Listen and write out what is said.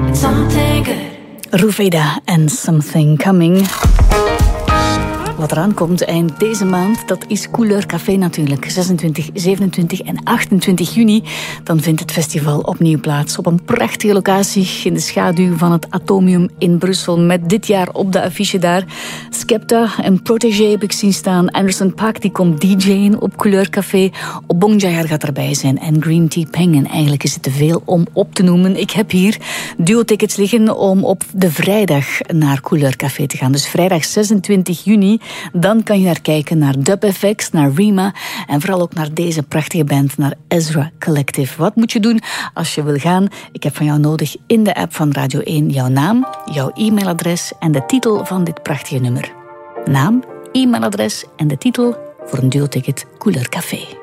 Something good. Ruveda en Something Coming. Wat eraan komt eind deze maand, dat is Couleur Café natuurlijk. 26, 27 en 28 juni. Dan vindt het festival opnieuw plaats op een prachtige locatie in de schaduw van het Atomium in Brussel. Met dit jaar op de affiche daar Skepta en Protégé heb ik zien staan. Anderson .Paak die komt DJ'en op Couleur Café. Obong Jayar gaat erbij zijn en Green Tea Peng. En eigenlijk is het te veel om op te noemen. Ik heb hier duo-tickets liggen om op de vrijdag naar Couleur Café te gaan. Dus vrijdag 26 juni. Dan kan je naar kijken naar Dub FX, naar Rima en vooral ook naar deze prachtige band, naar Ezra Collective. Wat moet je doen als je wil gaan? Ik heb van jou nodig in de app van Radio 1 jouw naam, jouw e-mailadres en de titel van dit prachtige nummer. Naam, e-mailadres en de titel voor een duo-ticket Couleur Café.